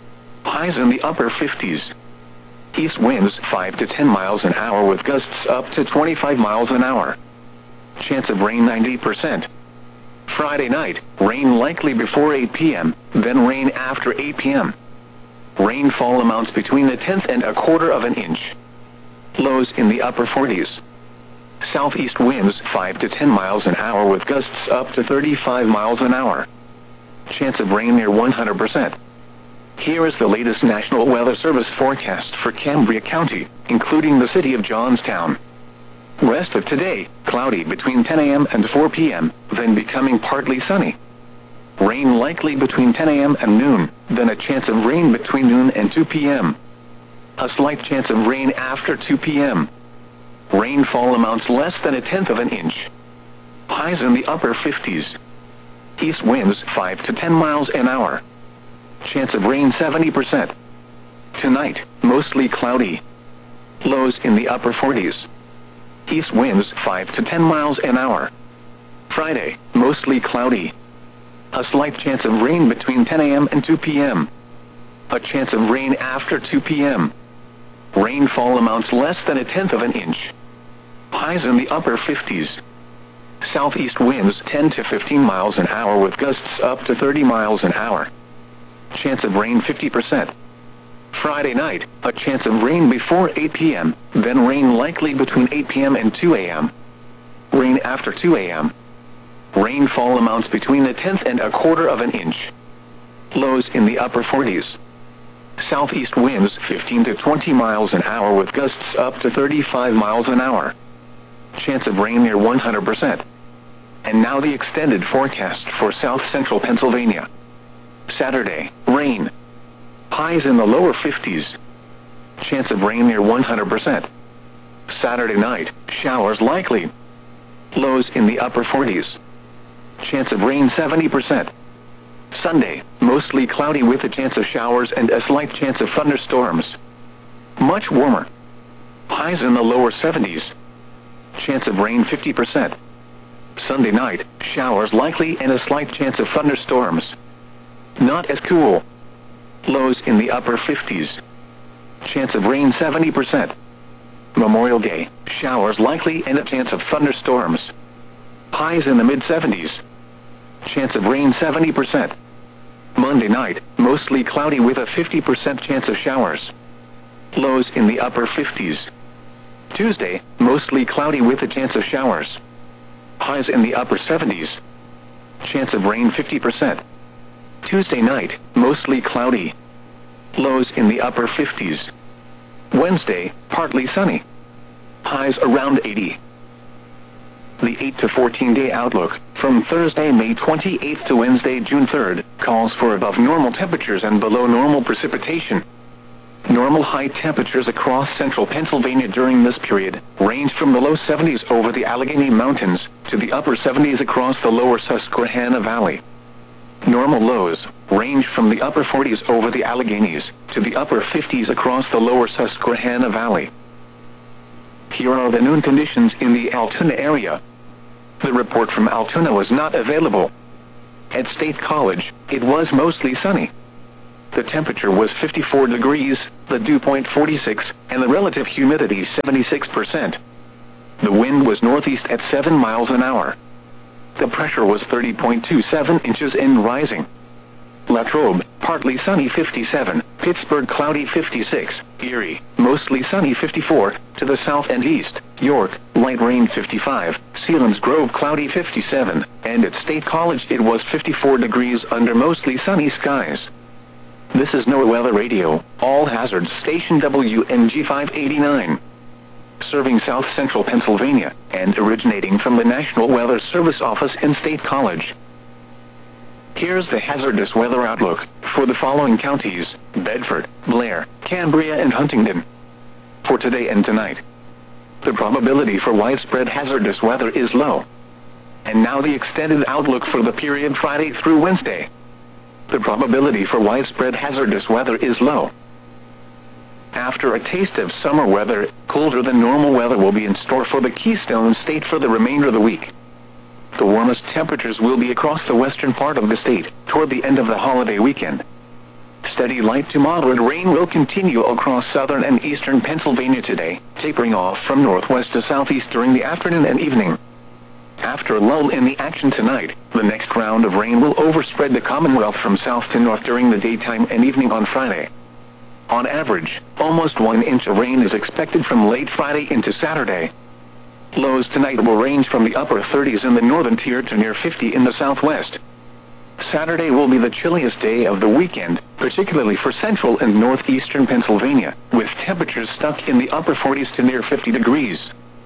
Highs in the upper 50s. East winds 5 to 10 miles an hour with gusts up to 25 miles an hour. Chance of rain 90%. Friday night, rain likely before 8 p.m., then rain after 8 p.m. Rainfall amounts between a tenth and a quarter of an inch. Lows in the upper 40s. Southeast winds 5 to 10 miles an hour with gusts up to 35 miles an hour. Chance of rain near 100%. Here is the latest National Weather Service forecast for Cambria County, including the city of Johnstown. Rest of today, cloudy between 10 a.m. and 4 p.m., then becoming partly sunny. Rain likely between 10 a.m. and noon, then a chance of rain between noon and 2 p.m. A slight chance of rain after 2 p.m. Rainfall amounts less than a tenth of an inch. Highs in the upper 50s. East winds 5 to 10 miles an hour. Chance of rain 70%. Tonight, mostly cloudy. Lows in the upper 40s. East winds 5 to 10 miles an hour. Friday, mostly cloudy. A slight chance of rain between 10 a.m. and 2 p.m. A chance of rain after 2 p.m. Rainfall amounts less than a tenth of an inch. Highs in the upper 50s. Southeast winds 10 to 15 miles an hour with gusts up to 30 miles an hour. Chance of rain 50%. Friday night, a chance of rain before 8 p.m., then rain likely between 8 p.m. and 2 a.m. Rain after 2 a.m. Rainfall amounts between a tenth and a quarter of an inch. Lows in the upper 40s. Southeast winds 15 to 20 miles an hour with gusts up to 35 miles an hour. Chance of rain near 100%. And now the extended forecast for south central Pennsylvania. Saturday, rain. Highs in the lower 50s. Chance of rain near 100%. Saturday night, showers likely. Lows in the upper 40s. Chance of rain 70%. Sunday, mostly cloudy with a chance of showers and a slight chance of thunderstorms. Much warmer. Highs in the lower 70s. Chance of rain 50%. Sunday night, showers likely and a slight chance of thunderstorms. Not as cool. Lows in the upper 50s. Chance of rain 70%. Memorial Day, showers likely and a chance of thunderstorms. Highs in the mid-70s. Chance of rain 70%. Monday night, mostly cloudy with a 50% chance of showers. Lows in the upper 50s. Tuesday, mostly cloudy with a chance of showers. Highs in the upper 70s. Chance of rain 50%. Tuesday night, mostly cloudy. Lows in the upper 50s. Wednesday, partly sunny. Highs around 80. The 8 to 14-day outlook, from Thursday, May 28th to Wednesday, June 3rd, calls for above normal temperatures and below normal precipitation. Normal high temperatures across central Pennsylvania during this period range from the low 70s over the Allegheny Mountains to the upper 70s across the lower Susquehanna Valley. Normal lows range from the upper 40s over the Alleghenies to the upper 50s across the lower Susquehanna Valley. Here are the noon conditions in the Altoona area. The report from Altoona was not available. At State College, it was mostly sunny. The temperature was 54 degrees, the dew point 46, and the relative humidity 76%. The wind was northeast at 7 miles an hour. The pressure was 30.27 inches and rising. Latrobe, partly sunny 57, Pittsburgh cloudy 56, Erie, mostly sunny 54, to the south and east, York, light rain 55, Selinsgrove cloudy 57, and at State College it was 54 degrees under mostly sunny skies. This is NOAA Weather Radio, all hazards station WNG 589. Serving south central Pennsylvania, and originating from the National Weather Service office in State College. Here's the hazardous weather outlook for the following counties: Bedford, Blair, Cambria, and Huntingdon. For today and tonight, the probability for widespread hazardous weather is low. And now the extended outlook for the period Friday through Wednesday. The probability for widespread hazardous weather is low. After a taste of summer weather, colder than normal weather will be in store for the Keystone State for the remainder of the week. The warmest temperatures will be across the western part of the state toward the end of the holiday weekend. Steady light to moderate rain will continue across southern and eastern Pennsylvania today, tapering off from northwest to southeast during the afternoon and evening. After a lull in the action tonight, the next round of rain will overspread the Commonwealth from south to north during the daytime and evening on Friday. On average, almost 1 inch of rain is expected from late Friday into Saturday. Lows tonight will range from the upper 30s in the northern tier to near 50 in the southwest. Saturday will be the chilliest day of the weekend, particularly for central and northeastern Pennsylvania, with temperatures stuck in the upper 40s to near 50 degrees.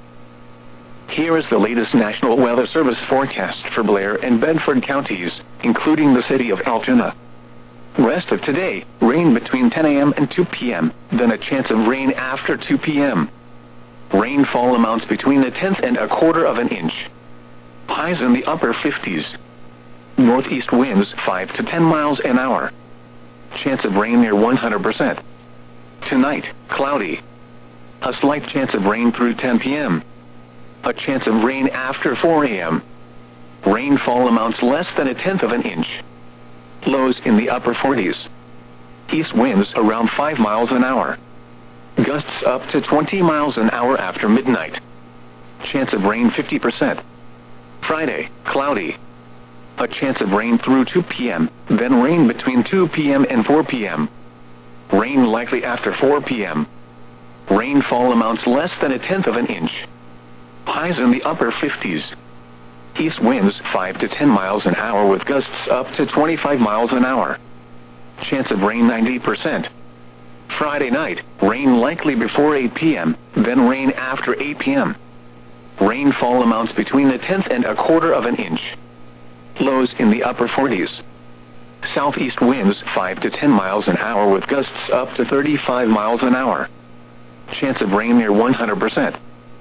Here is the latest National Weather Service forecast for Blair and Bedford counties, including the city of Altoona. Rest of today, rain between 10 a.m. and 2 p.m., then a chance of rain after 2 p.m. Rainfall amounts between 1/10 and 1/4 of an inch. Highs in the upper 50s. Northeast winds 5 to 10 miles an hour. Chance of rain near 100%. Tonight, cloudy. A slight chance of rain through 10 p.m. A chance of rain after 4 a.m. Rainfall amounts less than 1/10 of an inch. Lows in the upper 40s. East winds around 5 miles an hour. Gusts up to 20 miles an hour after midnight. Chance of rain 50%. Friday, cloudy. A chance of rain through 2 p.m., then rain between 2 p.m. and 4 p.m. Rain likely after 4 p.m. Rainfall amounts less than 1/10 of an inch. Highs in the upper 50s. East winds 5 to 10 miles an hour with gusts up to 25 miles an hour. Chance of rain 90%. Friday night, rain likely before 8 p.m., then rain after 8 p.m. Rainfall amounts between 1/10 and 1/4 of an inch. Lows in the upper 40s. Southeast winds 5 to 10 miles an hour with gusts up to 35 miles an hour. Chance of rain near 100%.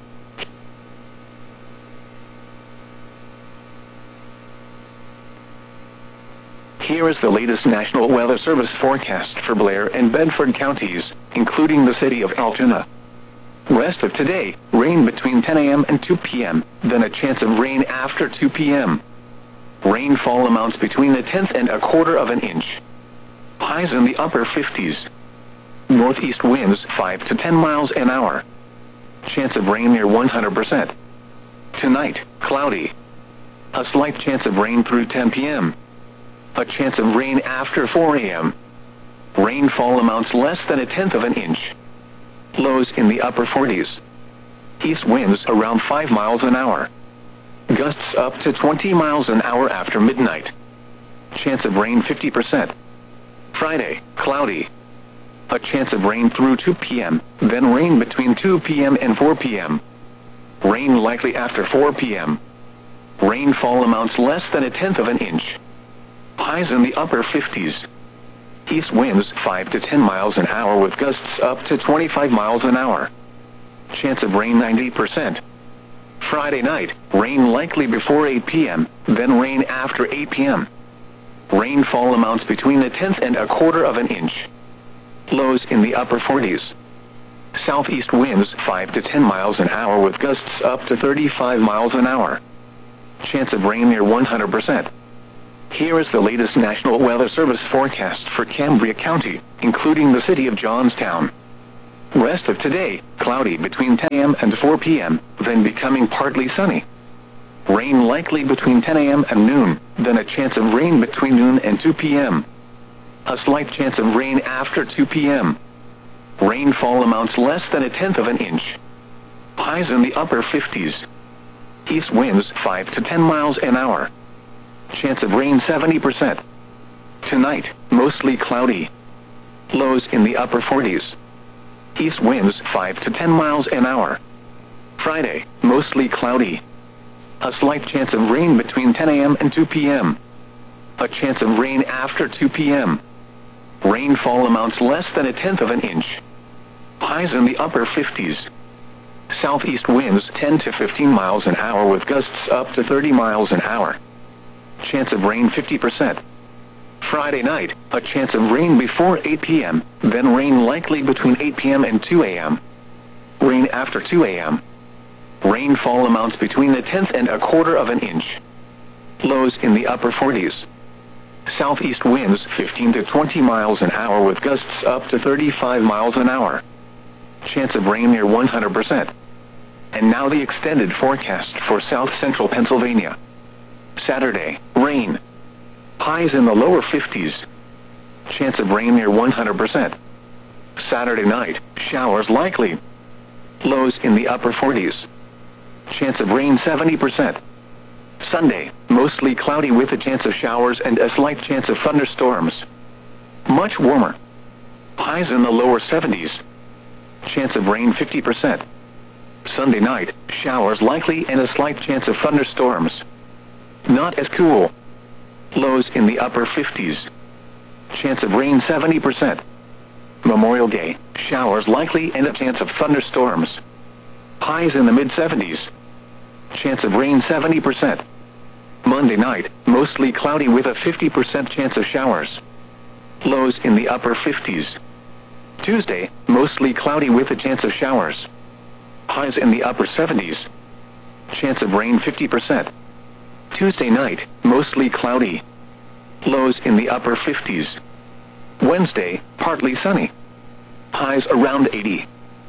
Here is the latest National Weather Service forecast for Blair and Bedford counties, including the city of Altoona. Rest of today, rain between 10 a.m. and 2 p.m., then a chance of rain after 2 p.m. Rainfall amounts between 1/10 and 1/4 of an inch. Highs in the upper 50s. Northeast winds 5 to 10 miles an hour. Chance of rain near 100%. Tonight, cloudy. A slight chance of rain through 10 p.m. A chance of rain after 4 a.m. Rainfall amounts less than 1/10 of an inch. Lows in the upper 40s. East winds around 5 miles an hour. Gusts up to 20 miles an hour after midnight. Chance of rain 50%. Friday, cloudy. A chance of rain through 2 p.m., then rain between 2 p.m. and 4 p.m. Rain likely after 4 p.m. Rainfall amounts less than 1/10 of an inch. Highs in the upper 50s. East winds 5 to 10 miles an hour with gusts up to 25 miles an hour. Chance of rain 90%. Friday night, rain likely before 8 p.m., then rain after 8 p.m. Rainfall amounts between 1/10 and 1/4 of an inch. Lows in the upper 40s. Southeast winds 5 to 10 miles an hour with gusts up to 35 miles an hour. Chance of rain near 100%. Here is the latest National Weather Service forecast for Cambria County, including the city of Johnstown. Rest of today, cloudy between 10 a.m. and 4 p.m., then becoming partly sunny. Rain likely between 10 a.m. and noon, then a chance of rain between noon and 2 p.m. A slight chance of rain after 2 p.m. Rainfall amounts less than 1/10 of an inch. Highs in the upper 50s. East winds 5 to 10 miles an hour. Chance of rain 70%. Tonight, mostly cloudy. Lows in the upper 40s. East winds 5 to 10 miles an hour. Friday, mostly cloudy. A slight chance of rain between 10 a.m. and 2 p.m. A chance of rain after 2 p.m. Rainfall amounts less than 1/10 of an inch. Highs in the upper 50s. Southeast winds 10 to 15 miles an hour with gusts up to 30 miles an hour. Chance of rain 50%. Friday night, a chance of rain before 8 p.m., then rain likely between 8 p.m. and 2 a.m. Rain after 2 a.m. Rainfall amounts between 1/10 and 1/4 of an inch. Lows in the upper 40s. Southeast winds 15 to 20 miles an hour with gusts up to 35 miles an hour. Chance of rain near 100%. And now the extended forecast for south central Pennsylvania. Saturday, rain. Highs in the lower 50s. Chance of rain near 100%. Saturday night, showers likely. Lows in the upper 40s. Chance of rain 70%. Sunday, mostly cloudy with a chance of showers and a slight chance of thunderstorms. Much warmer. Highs in the lower 70s. Chance of rain 50%. Sunday night, showers likely and a slight chance of thunderstorms. Not as cool. Lows in the upper 50s. Chance of rain 70%. Memorial Day, showers likely and a chance of thunderstorms. Highs in the mid-70s. Chance of rain 70%. Monday night, mostly cloudy with a 50% chance of showers. Lows in the upper 50s. Tuesday, mostly cloudy with a chance of showers. Highs in the upper 70s. Chance of rain 50%. Tuesday night, mostly cloudy. Lows in the upper 50s. Wednesday, partly sunny. Highs around 80.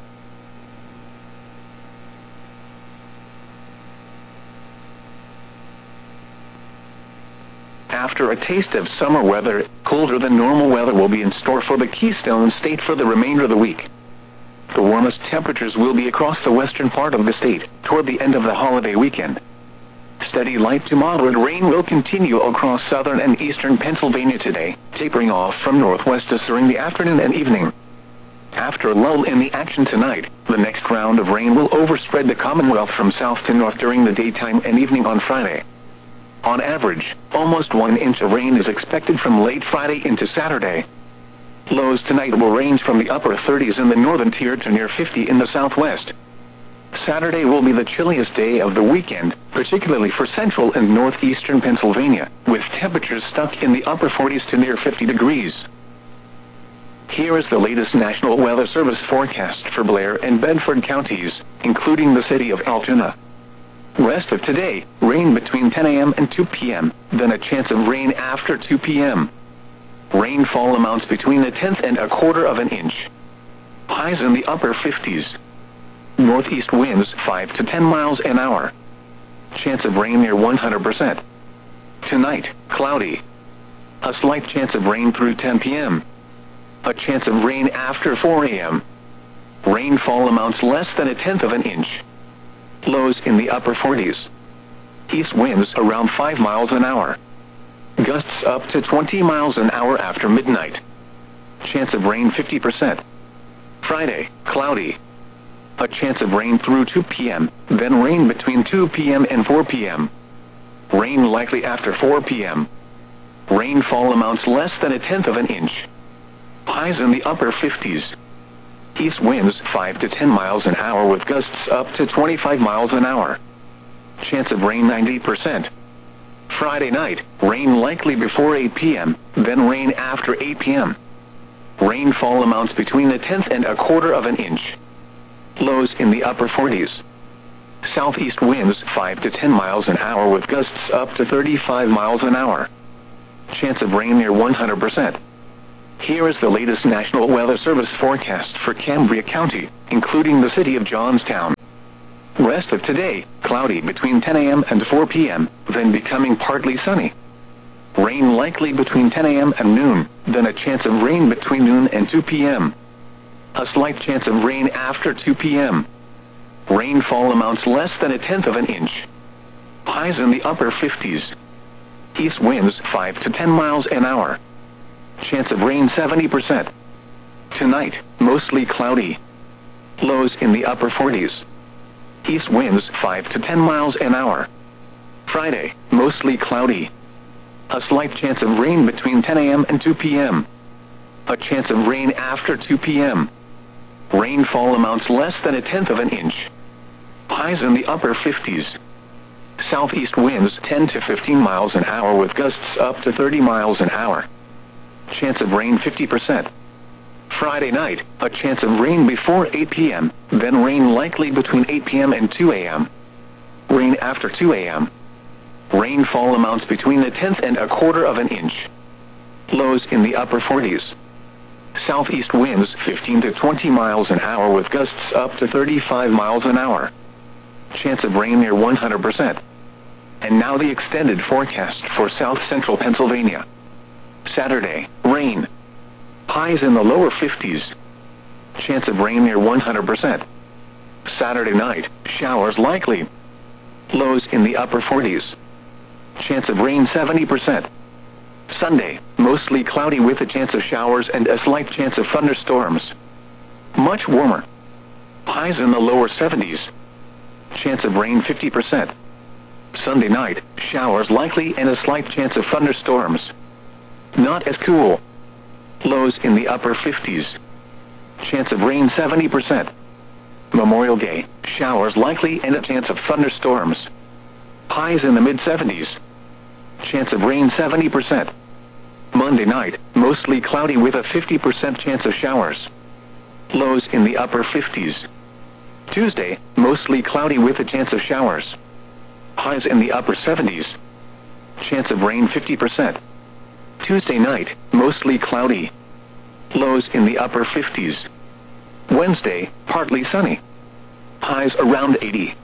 After a taste of summer weather, colder than normal weather will be in store for the Keystone State for the remainder of the week. The warmest temperatures will be across the western part of the state toward the end of the holiday weekend. Steady light to moderate rain will continue across southern and eastern Pennsylvania today, tapering off from northwest during the afternoon and evening. After a lull in the action tonight, the next round of rain will overspread the Commonwealth from south to north during the daytime and evening on Friday. On average, almost 1 inch of rain is expected from late Friday into Saturday. Lows tonight will range from the upper 30s in the northern tier to near 50 in the southwest. Saturday will be the chilliest day of the weekend, particularly for central and northeastern Pennsylvania, with temperatures stuck in the upper 40s to near 50 degrees. Here is the latest National Weather Service forecast for Blair and Bedford counties, including the city of Altoona. Rest of today, rain between 10 a.m. and 2 p.m., then a chance of rain after 2 p.m. Rainfall amounts between 1/10 and 1/4 of an inch. Highs in the upper 50s. Northeast winds 5 to 10 miles an hour. Chance of rain near 100%. Tonight, cloudy. A slight chance of rain through 10 p.m. A chance of rain after 4 a.m. Rainfall amounts less than 1/10 of an inch. Lows in the upper 40s. East winds around 5 miles an hour. Gusts up to 20 miles an hour after midnight. Chance of rain 50%. Friday, cloudy. A chance of rain through 2 p.m., then rain between 2 p.m. and 4 p.m. Rain likely after 4 p.m. Rainfall amounts less than 1/10 of an inch. Highs in the upper 50s. East winds 5 to 10 miles an hour with gusts up to 25 miles an hour. Chance of rain 90%. Friday night, rain likely before 8 p.m., then rain after 8 p.m. Rainfall amounts between 1/10 and 1/4 of an inch. Lows in the upper 40s. Southeast winds 5 to 10 miles an hour with gusts up to 35 miles an hour. Chance of rain near 100%. Here is the latest National Weather Service forecast for Cambria County, including the city of Johnstown. Rest of today, cloudy between 10 a.m. and 4 p.m., then becoming partly sunny. Rain likely between 10 a.m. and noon, then a chance of rain between noon and 2 p.m. A slight chance of rain after 2 p.m. Rainfall amounts less than 1/10 of an inch. Highs in the upper 50s. East winds 5 to 10 miles an hour. Chance of rain 70%. Tonight, mostly cloudy. Lows in the upper 40s. East winds 5 to 10 miles an hour. Friday, mostly cloudy. A slight chance of rain between 10 a.m. and 2 p.m. A chance of rain after 2 p.m. Rainfall amounts less than 1/10 of an inch. Highs in the upper 50s. Southeast winds 10 to 15 miles an hour with gusts up to 30 miles an hour. Chance of rain 50%. Friday night, a chance of rain before 8 p.m., then rain likely between 8 p.m. and 2 a.m. Rain after 2 a.m. Rainfall amounts between 1/10 and 1/4 of an inch. Lows in the upper 40s. Southeast winds 15 to 20 miles an hour with gusts up to 35 miles an hour. Chance of rain near 100%. And now the extended forecast for south central Pennsylvania. Saturday, rain. Highs in the lower 50s. Chance of rain near 100%. Saturday night, showers likely. Lows in the upper 40s. Chance of rain 70%. Sunday, mostly cloudy with a chance of showers and a slight chance of thunderstorms. Much warmer. Highs in the lower 70s. Chance of rain 50%. Sunday night, showers likely and a slight chance of thunderstorms. Not as cool. Lows in the upper 50s. Chance of rain 70%. Memorial Day, showers likely and a chance of thunderstorms. Highs in the mid-70s. Chance of rain 70%. Monday night, mostly cloudy with a 50% chance of showers. Lows in the upper 50s. Tuesday, mostly cloudy with a chance of showers. Highs in the upper 70s. Chance of rain 50%. Tuesday night, mostly cloudy. Lows in the upper 50s. Wednesday, partly sunny. Highs around 80.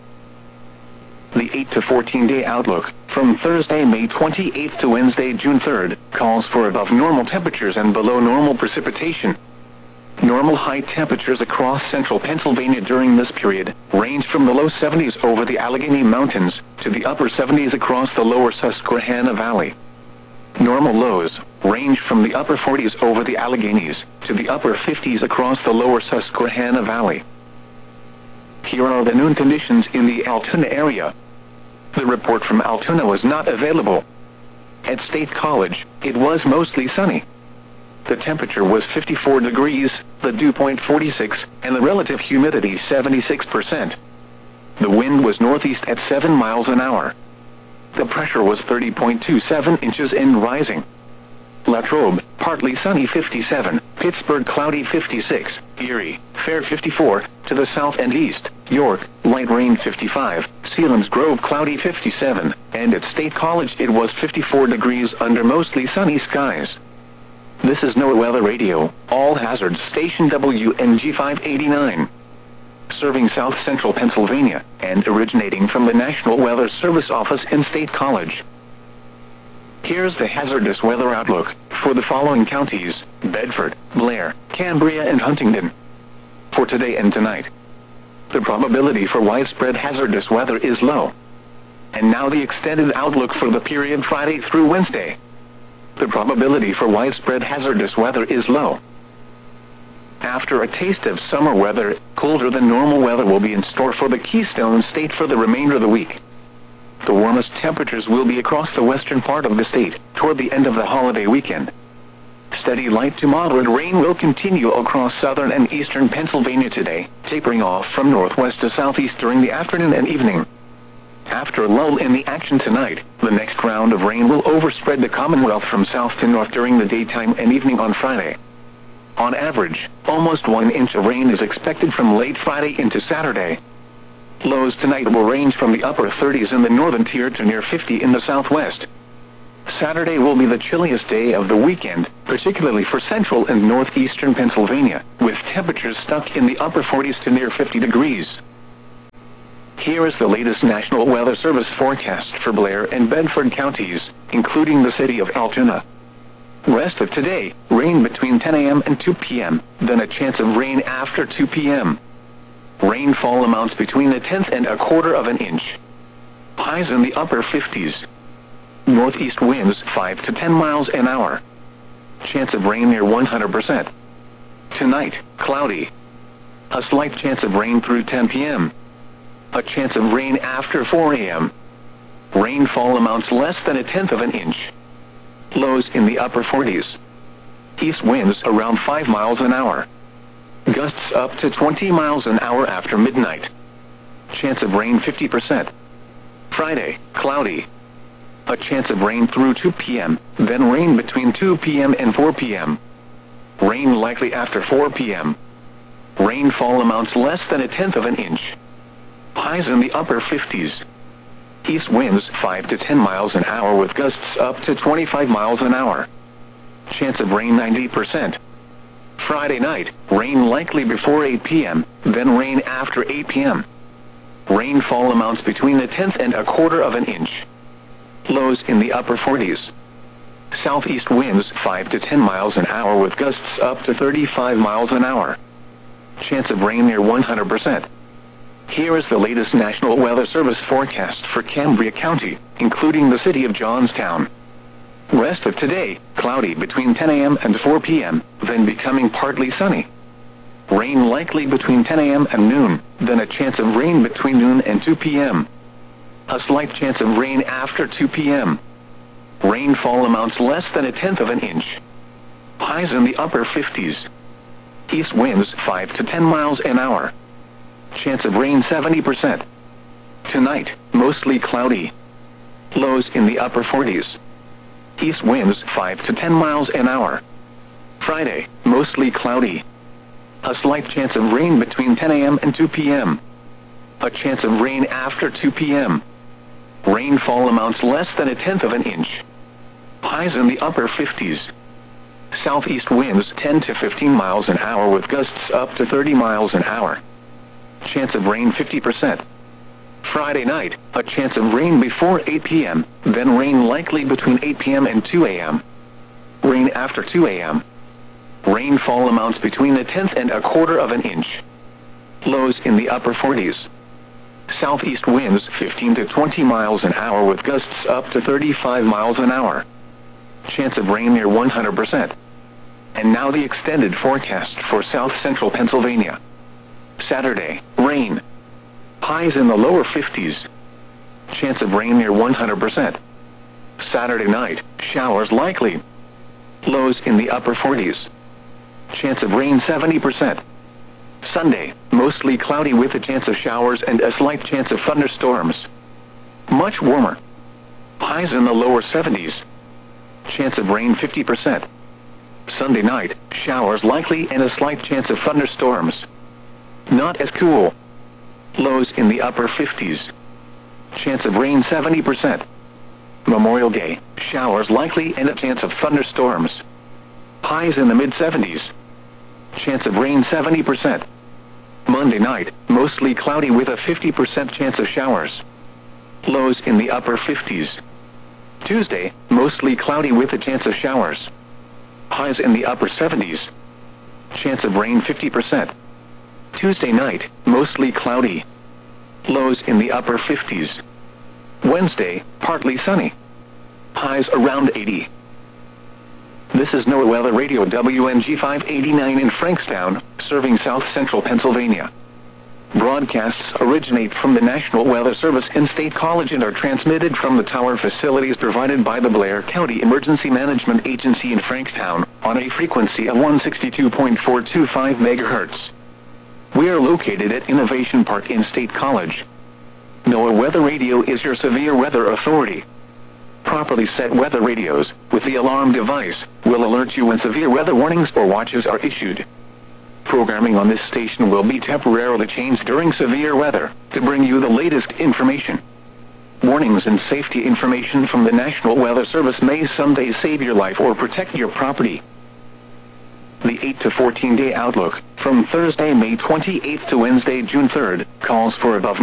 The 8 to 14-day outlook, from Thursday, May 28th to Wednesday, June 3rd, calls for above normal temperatures and below normal precipitation. Normal high temperatures across central Pennsylvania during this period range from the low 70s over the Allegheny Mountains to the upper 70s across the lower Susquehanna Valley. Normal lows range from the upper 40s over the Alleghenies to the upper 50s across the lower Susquehanna Valley. Here are the noon conditions in the Altoona area. The report from Altoona was not available. At State College, it was mostly sunny. The temperature was 54 degrees, the dew point 46, and the relative humidity 76%. The wind was northeast at 7 miles an hour. The pressure was 30.27 inches and rising. Latrobe, partly sunny 57, Pittsburgh cloudy 56, Erie, fair 54, to the south and east, York, light rain 55, Selinsgrove cloudy 57, and at State College it was 54 degrees under mostly sunny skies. This is NOAA Weather Radio, all hazards station WNG 589. Serving south central Pennsylvania, and originating from the National Weather Service office in State College. Here's the hazardous weather outlook for the following counties: Bedford, Blair, Cambria, and Huntingdon. For today and tonight, the probability for widespread hazardous weather is low. And now the extended outlook for the period Friday through Wednesday. The probability for widespread hazardous weather is low. After a taste of summer weather, colder than normal weather will be in store for the Keystone State for the remainder of the week. The warmest temperatures will be across the western part of the state toward the end of the holiday weekend. Steady light to moderate rain will continue across southern and eastern Pennsylvania today, tapering off from northwest to southeast during the afternoon and evening. After a lull in the action tonight, the next round of rain will overspread the Commonwealth from south to north during the daytime and evening on Friday. On average, almost 1 inch of rain is expected from late Friday into Saturday. Lows tonight will range from the upper 30s in the northern tier to near 50 in the southwest. Saturday will be the chilliest day of the weekend, particularly for central and northeastern Pennsylvania, with temperatures stuck in the upper 40s to near 50 degrees. Here is the latest National Weather Service forecast for Blair and Bedford counties, including the city of Altoona. Rest of today, rain between 10 a.m. and 2 p.m., then a chance of rain after 2 p.m. Rainfall amounts between 1/10 and 1/4 of an inch. Highs in the upper 50s. Northeast winds 5 to 10 miles an hour. Chance of rain near 100%. Tonight, cloudy. A slight chance of rain through 10 p.m. A chance of rain after 4 a.m. Rainfall amounts less than 1/10 of an inch. Lows in the upper 40s. East winds around 5 miles an hour. Gusts up to 20 miles an hour after midnight. Chance of rain 50%. Friday, cloudy. A chance of rain through 2 p.m., then rain between 2 p.m. and 4 p.m. Rain likely after 4 p.m. Rainfall amounts less than 1/10 of an inch. Highs in the upper 50s. East winds 5 to 10 miles an hour with gusts up to 25 miles an hour. Chance of rain 90%. Friday night, rain likely before 8 p.m., then rain after 8 p.m. Rainfall amounts between 1/10 and 1/4 of an inch. Lows in the upper 40s. Southeast winds 5 to 10 miles an hour with gusts up to 35 miles an hour. Chance of rain near 100%. Here is the latest National Weather Service forecast for Cambria County, including the city of Johnstown. Rest of today, cloudy between 10 a.m. and 4 p.m., then becoming partly sunny. Rain likely between 10 a.m. and noon, then a chance of rain between noon and 2 p.m. A slight chance of rain after 2 p.m. Rainfall amounts less than 1/10 of an inch. Highs in the upper 50s. East winds 5 to 10 miles an hour. Chance of rain 70%. Tonight, mostly cloudy. Lows in the upper 40s. East winds 5 to 10 miles an hour. Friday, mostly cloudy. A slight chance of rain between 10 a.m. and 2 p.m. A chance of rain after 2 p.m. Rainfall amounts less than 1/10 of an inch. Highs in the upper 50s. Southeast winds 10 to 15 miles an hour with gusts up to 30 miles an hour. Chance of rain 50%. Friday night, a chance of rain before 8 p.m., then rain likely between 8 p.m. and 2 a.m. Rain after 2 a.m. Rainfall amounts between 1/10 and 1/4 of an inch. Lows in the upper 40s. Southeast winds 15 to 20 miles an hour with gusts up to 35 miles an hour. Chance of rain near 100%. And now the extended forecast for south central Pennsylvania. Saturday, rain. Highs in the lower 50s. Chance of rain near 100%. Saturday night, showers likely. Lows in the upper 40s. Chance of rain 70%. Sunday, mostly cloudy with a chance of showers and a slight chance of thunderstorms. Much warmer. Highs in the lower 70s. Chance of rain 50%. Sunday night, showers likely and a slight chance of thunderstorms. Not as cool. Lows in the upper 50s. Chance of rain 70%. Memorial Day, showers likely and a chance of thunderstorms. Highs in the mid-70s. Chance of rain 70%. Monday night, mostly cloudy with a 50% chance of showers. Lows in the upper 50s. Tuesday, mostly cloudy with a chance of showers. Highs in the upper 70s. Chance of rain 50%. Tuesday night, mostly cloudy. Lows in the upper 50s. Wednesday, partly sunny. Highs around 80. This is NOAA Weather Radio WNG 589 in Frankstown, serving south central Pennsylvania. Broadcasts originate from the National Weather Service in State College and are transmitted from the tower facilities provided by the Blair County Emergency Management Agency in Frankstown on a frequency of 162.425 MHz. We are located at Innovation Park in State College. NOAA Weather Radio is your severe weather authority. Properly set weather radios, with the alarm device, will alert you when severe weather warnings or watches are issued. Programming on this station will be temporarily changed during severe weather to bring you the latest information. Warnings and safety information from the National Weather Service may someday save your life or protect your property. The 8 to 14-day outlook, from Thursday, May 28th to Wednesday, June 3rd, calls for above